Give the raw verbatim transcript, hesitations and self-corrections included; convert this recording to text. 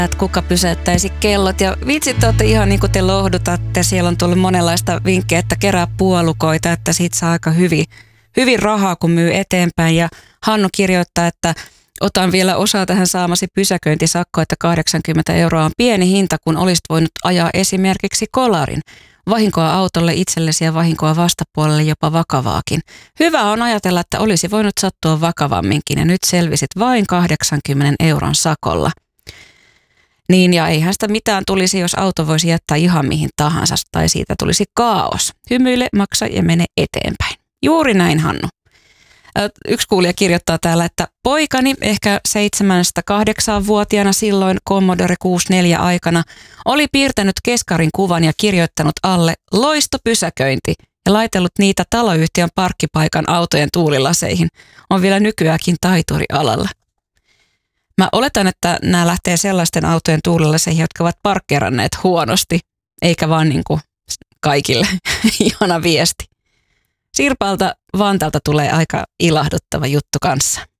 että kuka pysäyttäisi kellot. Ja vitsit, te olette ihan niin kuin te lohdutatte. Siellä on tullut monenlaista vinkkejä, että kerää puolukoita, että siitä saa aika hyvin, hyvin rahaa, kun myy eteenpäin. Ja Hannu kirjoittaa, että otan vielä osaa tähän saamasi pysäköintisakko, että kahdeksankymmentä euroa on pieni hinta, kun olisit voinut ajaa esimerkiksi kolarin. Vahinkoa autolle itsellesi ja vahinkoa vastapuolelle, jopa vakavaakin. Hyvä on ajatella, että olisi voinut sattua vakavamminkin ja nyt selvisit vain kahdeksankymmenen euron sakolla. Niin ja eihän sitä mitään tulisi, jos auto voisi jättää ihan mihin tahansa tai siitä tulisi kaos. Hymyile, maksa ja mene eteenpäin. Juuri näin, Hannu. Yksi kuulija kirjoittaa täällä, että poikani ehkä seitsemästä kahdeksanvuotiaana silloin Commodore kuusikymmentäneljä aikana oli piirtänyt keskarin kuvan ja kirjoittanut alle loistopysäköinti ja laitellut niitä taloyhtiön parkkipaikan autojen tuulilaseihin. On vielä nykyäänkin taituri alalla. Mä oletan, että nämä lähtee sellaisten autojen tuulilaseihin, jotka ovat parkkeeranneet huonosti, eikä vaan niin kuin kaikille ihana viesti. Sirpalta Vantaalta tulee aika ilahduttava juttu kanssa.